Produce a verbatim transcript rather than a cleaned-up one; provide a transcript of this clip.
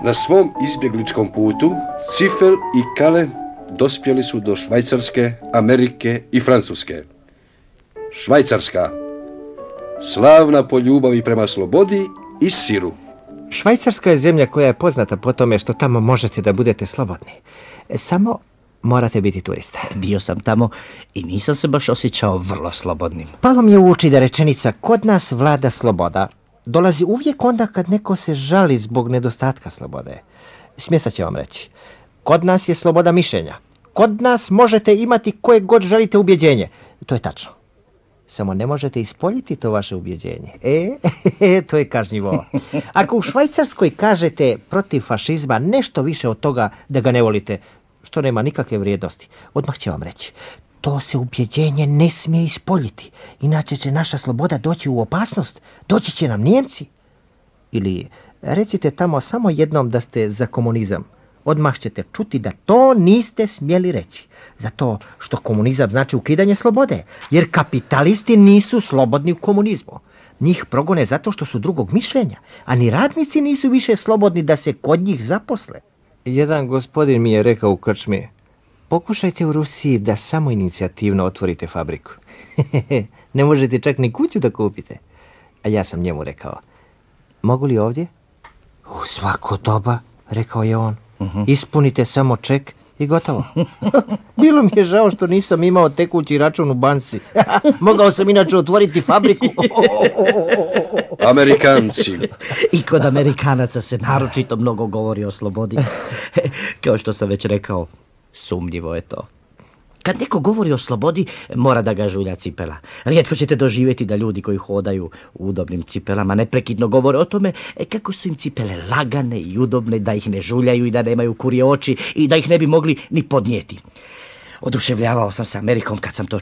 Na svom izbjegličkom putu Cifel i Kale dospjeli su do Švajcarske, Amerike i Francuske. Švajcarska, slavna po ljubavi prema slobodi i siru. Švajcarska je zemlja koja je poznata po tome što tamo možete da budete slobodni. Samo morate biti turista. Bio sam tamo i nisam se baš osjećao vrlo slobodnim. Palo mi je u uči da rečenica "kod nas vlada sloboda" dolazi uvijek onda kad neko se žali zbog nedostatka slobode. Smjesta će vam reći: kod nas je sloboda mišljenja. Kod nas možete imati koje god želite ubjeđenje. To je tačno. Samo ne možete ispoljiti to vaše ubjeđenje. E, to je kažnjivo. Ako u Švajcarskoj kažete protiv fašizma nešto više od toga da ga ne volite, što nema nikakve vrijednosti, odmah će vam reći: to se ubjeđenje ne smije ispoljiti, inače će naša sloboda doći u opasnost. Doći će nam Nijemci. Ili recite tamo samo jednom da ste za komunizam. Odmah ćete čuti da to niste smjeli reći. Zato što komunizam znači ukidanje slobode, jer kapitalisti nisu slobodni u komunizmu. Njih progone zato što su drugog mišljenja, a ni radnici nisu više slobodni da se kod njih zaposle. Jedan gospodin mi je rekao u krčmi: pokušajte u Rusiji da samo inicijativno otvorite fabriku. Ne možete čak ni kuću da kupite. A ja sam njemu rekao: mogu li ovdje? U svako doba, rekao je on. Uh-huh. Ispunite samo ček i gotovo. Bilo mi je žao što nisam imao tekući račun u banci. Mogao sam inače otvoriti fabriku. Amerikanci. I kod Amerikanaca se naročito mnogo govori o slobodi. Kao što sam već rekao, sumnjivo je to. Kad neko govori o slobodi, mora da ga žulja cipela. Rijetko ćete doživjeti da ljudi koji hodaju u udobnim cipelama neprekidno govore o tome kako su im cipele lagane i udobne, da ih ne žuljaju i da nemaju kurje oči i da ih ne bi mogli ni podnijeti. Oduševljavao sam se Amerikom kad sam to